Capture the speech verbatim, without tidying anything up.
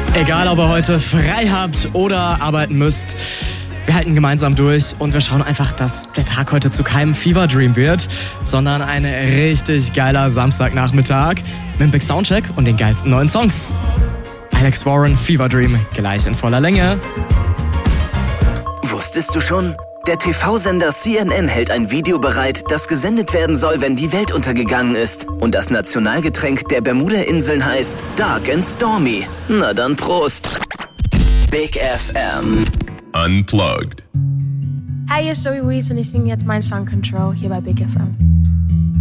Egal, ob ihr heute frei habt oder arbeiten müsst, wir halten gemeinsam durch und wir schauen einfach, dass der Tag heute zu keinem Fever Dream wird, sondern ein richtig geiler Samstagnachmittag mit dem Big Soundcheck und den geilsten neuen Songs. Alex Warren, Fever Dream, gleich in voller Länge. Wusstest du schon? Der T V-Sender C N N hält ein Video bereit, das gesendet werden soll, wenn die Welt untergegangen ist. Und das Nationalgetränk der Bermuda-Inseln heißt Dark and Stormy. Na dann Prost. Big F M. Unplugged. Hi, hier ist Zoe Wees und ich singe jetzt meinen Song Control hier bei Big F M.